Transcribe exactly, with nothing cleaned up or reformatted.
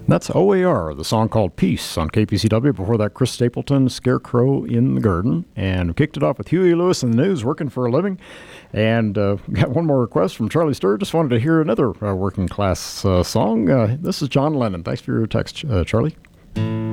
That's O A R, the song called Peace on K P C W. Before that, Chris Stapleton, Scarecrow in the Garden. And we kicked it off with Huey Lewis in the News, Working for a Living. And uh, got one more request from Charlie Sturgis. Wanted to hear another uh, working class uh, song. Uh, this is John Lennon. Thanks for your text, uh, Charlie.